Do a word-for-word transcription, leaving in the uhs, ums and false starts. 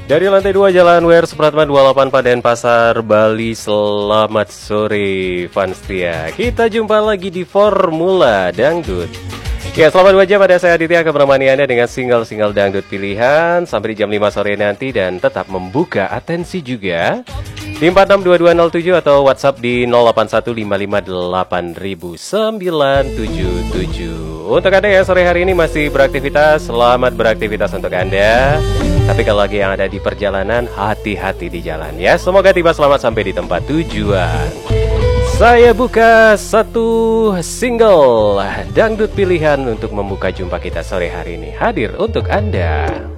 Dari lantai dua Jalan W R Supratman dua puluh delapan Paden Pasar, Bali. Selamat sore fans setia. Kita jumpa lagi di Formula Dangdut. Ya, selama dua jam ada saya Aditya akan menemani Anda dengan single-single dangdut pilihan sampai di jam lima sore nanti, dan tetap membuka atensi juga di empat enam dua dua nol tujuh atau WhatsApp di nol delapan satu lima lima delapan sembilan tujuh tujuh. Untuk Anda yang sore hari ini masih beraktivitas, selamat beraktivitas untuk Anda. Tapi kalau lagi yang ada di perjalanan, hati-hati di jalan ya. Semoga tiba selamat sampai di tempat tujuan. Saya buka satu single dangdut pilihan untuk membuka jumpa kita sore hari ini. Hadir untuk Anda.